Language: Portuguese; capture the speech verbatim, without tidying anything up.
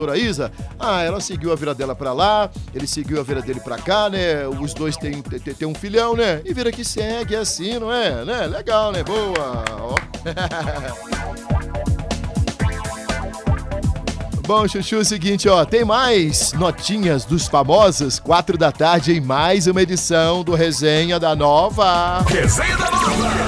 doutora Isa, ah, ela seguiu a vida dela pra lá, ele seguiu a vida dele pra cá, né? Os dois têm, têm, têm um filhão, né? E vira que segue assim, não é? Né? Legal, né? Boa! Ó. Bom, Chuchu, é o seguinte, ó, tem mais notinhas dos famosos, quatro da tarde em mais uma edição do Resenha da Nova. Resenha da Nova!